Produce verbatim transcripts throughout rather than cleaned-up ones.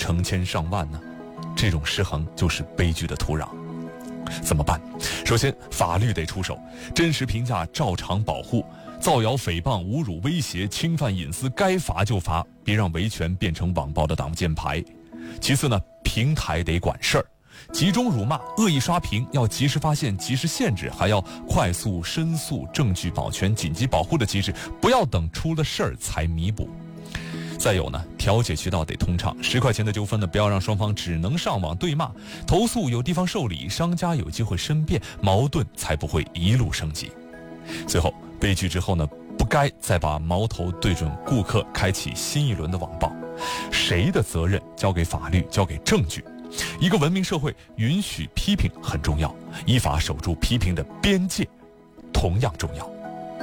成千上万呢？这种失衡就是悲剧的土壤。怎么办？首先，法律得出手，真实评价照常保护，造谣诽谤、侮辱、威胁、侵犯隐私，该罚就罚，别让维权变成网暴的挡箭牌。其次呢，平台得管事儿，集中辱骂、恶意刷屏要及时发现、及时限制，还要快速申诉、证据保全、紧急保护的机制，不要等出了事儿才弥补。再有呢，调解渠道得通畅，十块钱的纠纷呢，不要让双方只能上网对骂，投诉有地方受理，商家有机会申辩，矛盾才不会一路升级。最后，悲剧之后呢，不该再把矛头对准顾客，开启新一轮的网暴。谁的责任交给法律，交给证据。一个文明社会允许批评很重要，依法守住批评的边界同样重要。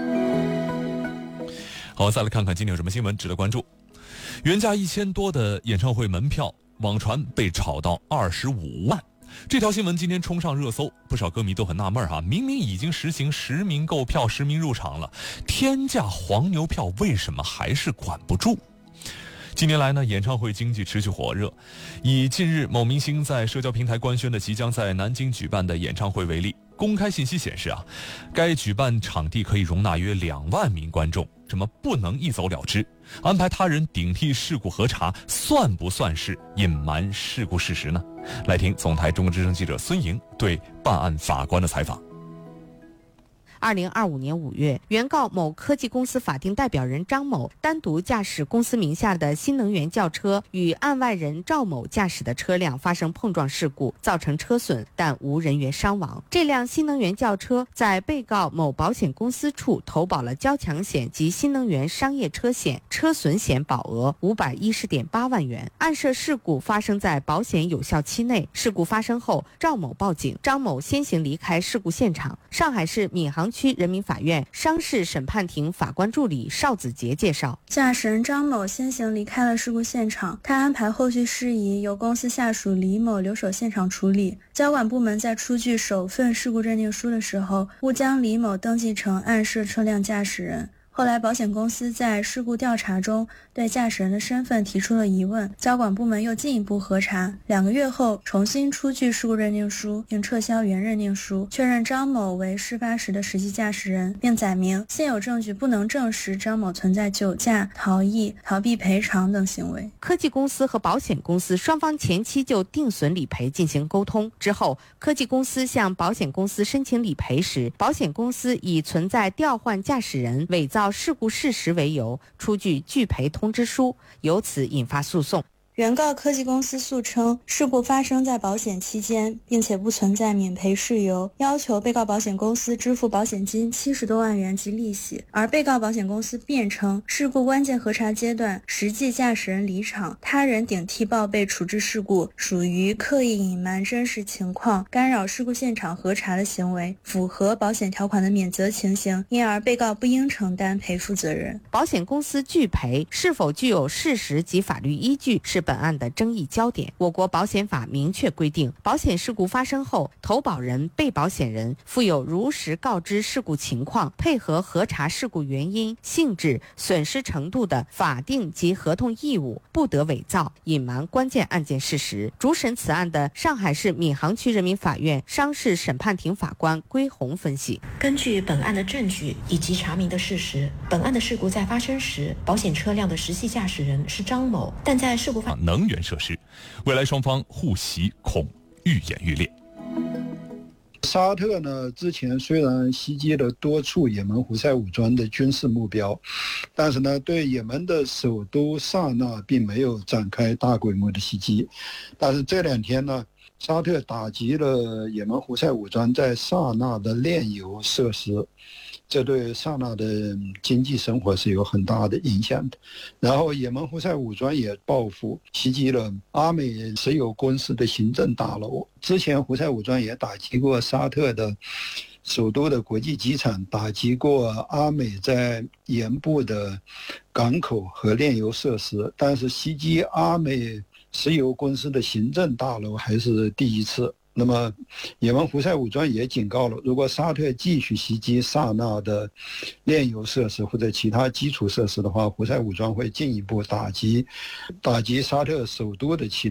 好，再来看看今天有什么新闻值得关注。原价一千多的演唱会门票网传被炒到二十五万，这条新闻今天冲上热搜，不少歌迷都很纳闷哈，明明已经实行实名购票、实名入场了，天价黄牛票为什么还是管不住？近年来呢，演唱会经济持续火热。以近日某明星在社交平台官宣的即将在南京举办的演唱会为例，公开信息显示啊，该举办场地可以容纳约两万名观众，怎么不能一走了之？安排他人顶替事故核查，算不算是隐瞒事故事实呢？来听总台中国之声记者孙莹对办案法官的采访。 二零二五年五月，原告某科技公司法定代表人张某单独驾驶公司名下的新能源轿车，与案外人赵某驾驶的车辆发生碰撞事故，造成车损，但无人员伤亡。这辆新能源轿车在被告某保险公司处投保了交强险及新能源商业车险，车损险保额五百一十点八万元。案涉事故发生在保险有效期内。事故发生后，赵某报警，张某先行离开事故现场。上海市闵行区人民法院商事审判庭法官助理邵子杰介绍， 驾驶人张某先行离开了事故现场，他安排后续事宜由公司下属李某留守现场处理。交管部门在出具首份事故认定书的时候，误将李某登记成案涉车辆驾驶人。后来保险公司在事故调查中对驾驶人的身份提出了疑问，交管部门又进一步核查，两个月后重新出具事故认定书，并撤销原认定书，确认张某为事发时的实际驾驶人，并载明现有证据不能证实张某存在酒驾、逃逸、逃避赔偿等行为。 科技公司和保险公司双方前期就定损理赔进行沟通，之后科技公司向保险公司申请理赔时，保险公司以存在调换驾驶人、伪造事故事实为由，出具拒赔通知书，由此引发诉讼。 原告科技公司诉称，事故发生在保险期间，并且不存在免赔事由，要求被告保险公司支付保险金七十多万元及利息。而被告保险公司辩称，事故关键核查阶段，实际驾驶人离场，他人顶替报备处置事故，属于刻意隐瞒真实情况、干扰事故现场核查的行为，符合保险条款的免责情形，因而被告不应承担赔付责任。 保险公司拒赔是否具有事实及法律依据，是本案的争议焦点。我国保险法明确规定，保险事故发生后，投保人、被保险人负有如实告知事故情况，配合核查事故原因、性质、损失程度的法定及合同义务，不得伪造、隐瞒关键案件事实。主审此案的上海市闵行区人民法院商事审判庭法官归红分析， 根据本案的证据以及查明的事实，本案的事故在发生时，保险车辆的实际驾驶人是张某，但在事故发能源设施，未来双方互袭恐愈演愈烈。 沙特呢，之前虽然袭击了多处也门胡塞武装的军事目标，但是呢，对也门的首都萨那并没有展开大规模的袭击。但是这两天呢，沙特打击了也门胡塞武装在萨那的炼油设施，这对萨那的经济生活是有很大的影响的。然后也门胡塞武装也报复袭击了阿美石油公司的行政大楼。之前胡塞武装也打击过沙特的首都的国际机场，打击过阿美在盐部的港口和炼油设施，但是袭击阿美石油公司的行政大楼还是第一次。那么也门胡塞武装也警告了，如果沙特继续袭击萨那的炼油设施或者其他基础设施的话，胡塞武装会进一步打击打击沙特首都的其